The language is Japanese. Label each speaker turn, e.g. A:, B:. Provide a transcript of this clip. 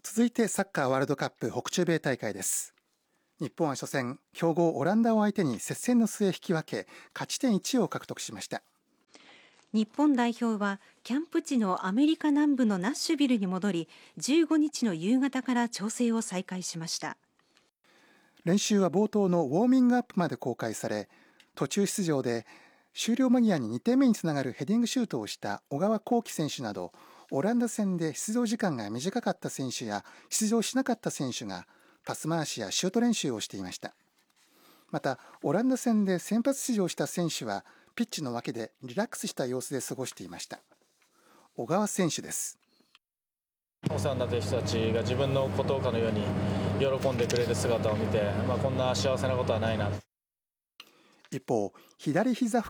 A: 続いてサッカーワールドカップ北中米大会です。日本は初戦、強豪オランダを相手に接戦の末引き分け、勝ち点1を獲得しました。
B: 日本代表はキャンプ地のアメリカ南部のナッシュビルに戻り、15日の夕方から調整を再開しました。
A: 練習は冒頭のウォーミングアップまで公開され、途中出場で終了間際に2点目につながるヘディングシュートをした小川航基選手など、オランダ戦で出場時間が短かった選手や出場しなかった選手がパス回しやシュート練習をしていました。またオランダ戦で先発出場した選手はピッチの脇でリラックスした様子で過ごしていました。小川選手です。
C: お世話になっている人たちが自分のことかのように喜んでくれる姿を見て、こんな幸せなことはないな。
A: 一方、左膝付